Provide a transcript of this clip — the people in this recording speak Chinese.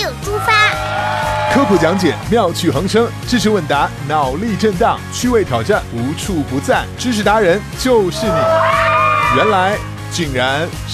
就出发。 科普讲解，妙趣横生；知识问答，脑力震荡；趣味挑战，无处不在。知识达人就是你。原来竟然